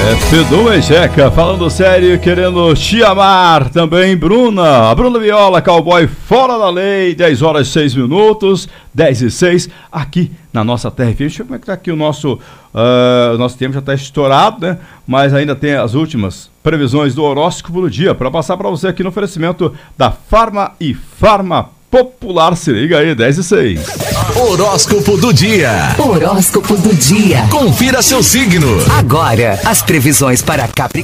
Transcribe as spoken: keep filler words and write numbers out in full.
Fidu e Jeca, falando sério, querendo te amar. Também Bruna, a Bruna Viola, Cowboy Fora da Lei, dez horas e seis minutos, dez e seis, aqui na nossa Terra F M. Deixa eu ver como é que tá aqui o nosso, uh, o nosso tempo já está estourado, né? Mas ainda tem as últimas previsões do horóscopo do dia para passar para você aqui no oferecimento da Farma e Farma Popular. Se liga aí, dez e seis. Horóscopo do dia. Horóscopo do dia. Confira seu signo. Agora, as previsões para Capricórnio.